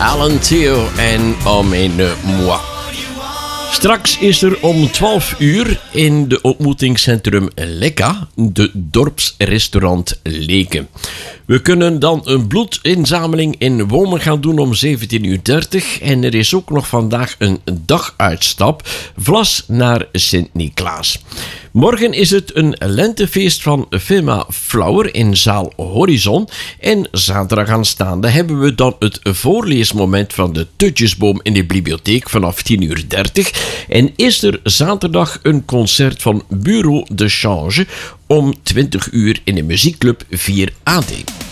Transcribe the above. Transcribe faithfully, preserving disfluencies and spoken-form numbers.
Alan Theo en Emmène-moi. Straks is er om twaalf uur in de ontmoetingscentrum Lekka de dorpsrestaurant Leken. We kunnen dan een bloedinzameling in Wome gaan doen om zeventien uur dertig en er is ook nog vandaag een daguitstap Vlas naar Sint-Niklaas. Morgen is het een lentefeest van Firma Flower in zaal Horizon en zaterdag aanstaande hebben we dan het voorleesmoment van de Tutjesboom in de bibliotheek vanaf tien uur dertig en is er zaterdag een concert van Bureau de Change om twintig uur in de muziekclub vier A D.